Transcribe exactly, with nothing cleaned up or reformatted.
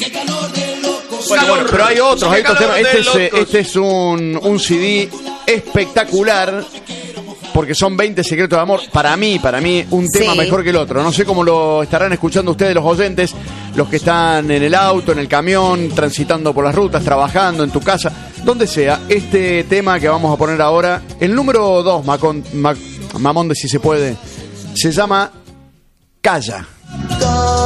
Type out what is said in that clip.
Bueno, bueno, pero hay otros, hay otros temas. Este es, locos. este es un, un C D espectacular, porque son veinte secretos de amor. Para mí, para mí, un tema Sí. mejor que el otro. No sé cómo lo estarán escuchando ustedes, los oyentes, los que están en el auto, en el camión, transitando por las rutas, trabajando, en tu casa, donde sea. Este tema que vamos a poner ahora, el número dos, Macón, Mac, Mamón de Si Se Puede, se llama Calla.